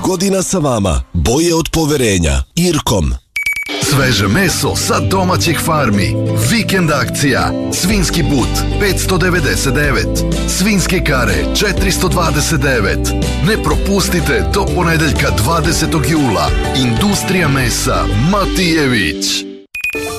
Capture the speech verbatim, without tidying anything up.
godina sa vama. Boje od poverenja. Irkom. Sveže meso sa domaćih farmi. Vikend akcija. Svinski but petsto devedeset devet. Svinske kare četiristo dvadeset devet. Ne propustite do ponedeljka dvadesetog jula. Industrija mesa Matijević.